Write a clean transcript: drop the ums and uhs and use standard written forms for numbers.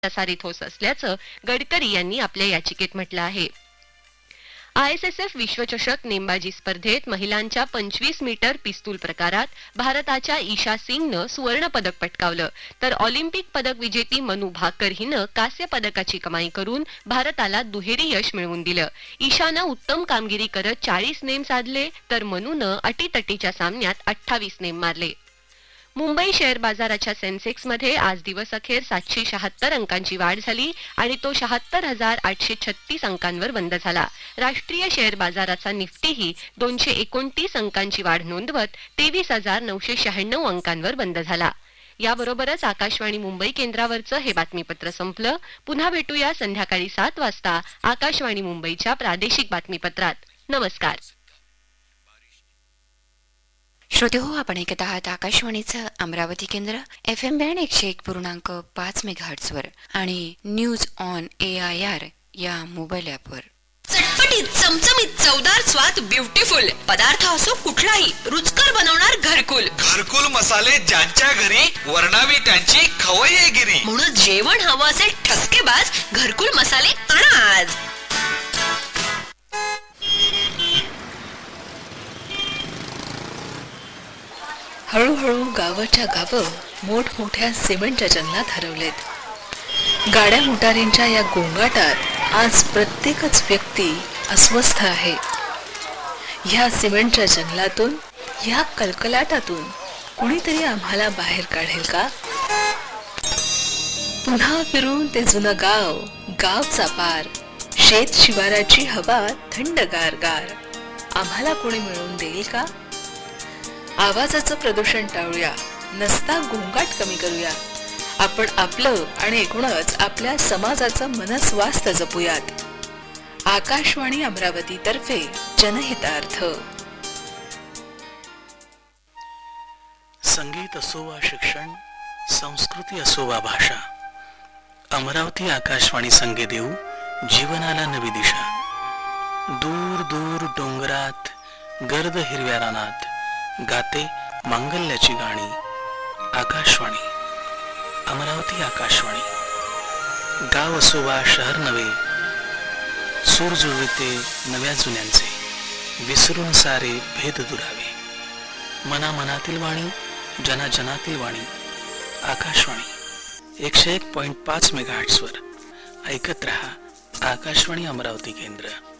प्रसारित होत असल्याचं गडकरी यांनी आपल्या याचिकेत म्हटलं आहे. ISSF विश्वचषक नेमबाजी स्पर्धेत महिलांच्या 25 मीटर पिस्तूल प्रकारात भारताच्या ईशा सिंगनं सुवर्ण पदक पटकावलं, तर ऑलिम्पिक पदक विजेती मनु भाकर हिनं कांस्य पदकाची कमाई करून भारताला दुहेरी यश मिळवून दिलं. ईशानं उत्तम कामगिरी करत 40 नेम साधले, तर मनुनं अटीतटीच्या सामन्यात 28 नेम मारले. मुंबई शेअर बाजाराच्या सेन्सेक्समध्ये आज दिवस अखेर 776 अंकांची वाढ झाली आणि तो 76,836 अंकांवर बंद झाला. राष्ट्रीय शेअर बाजाराचा निफ्टीही 229 अंकांची वाढ नोंदवत 23,996 अंकांवर बंद झाला. याबरोबरच आकाशवाणी मुंबई केंद्रावरचं हे बातमीपत्र संपलं. पुन्हा भेटूया संध्याकाळी 7 वाजता आकाशवाणी मुंबईच्या प्रादेशिक बातमीपत्रात. नमस्कार. श्रोते हो, आपण ऐकत आहात आकाशवाणीचं अमरावती केंद्र FM बँड 101.5 मेगाहर्ट्झवर आणि न्यूज ऑन AIR या मोबाईल ॲपवर. चटपटीत, चमचमीत, चवदार, स्वाद, ब्युटिफुल पदार्थ असो कुठलाही रुचकर बनवणार घरकुल. घरकुल मसाले ज्यांच्या घरी वर्णावी त्यांची खवय्येगिरी. म्हणून जेवण हवं असेल ठसकेबाज घरकुल मसाले आणा आज. हळूहळू गावाच्या गावं मोठमोठ्या सिमेंटच्या जंगलात हरवलेत. गाड्या मोटारींच्या या गोंगाटात आज प्रत्येकच व्यक्ती अस्वस्थ आहे. ह्या सिमेंटच्या जंगलातून, ह्या कलकलाटातून कुणीतरी आम्हाला बाहेर काढेल का? पुन्हा फिरून ते जुनं गाव, गावचा पार, शेत शिवाराची हवा थंडगार गार आम्हाला कोणी मिळवून देईल का? आवाजाचं प्रदूषण टाळूया, नसता गोंगाट कमी करूया. आपण आपलं आणि एकूणच आपल्या समाजाचं मनस्वास्थ्य जपूयात. आकाशवाणी अमरावती तर्फे जनहितार्थ. संगीत असो वा शिक्षण, संस्कृती असो वा भाषा, अमरावती आकाशवाणी संगे देऊ जीवनाला नवी दिशा. दूर दूर डोंगरात, गर्द हिरव्या रानात गाते मांगल्याची गाणी. आकाशवाणी अमरावती आकाशवाणी. गाव असो वा शहर नवे, सूर जुळविते नव्या जुन्यांचे. विसरून सारे भेद दुरावे. मनामनातील वाणी, जनाजनातील वाणी. आकाशवाणी 101.5 मेगाहर्ट्झवर ऐकत रहा. आकाशवाणी अमरावती केंद्र.